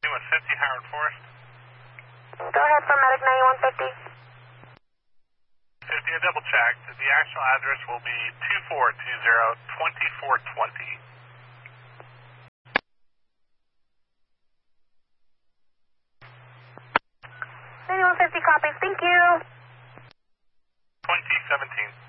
9150 Howard Forest. Go ahead for medic 9150. 50, I double checked. The actual address will be 2420 2420. 9150 copies, thank you. 2017.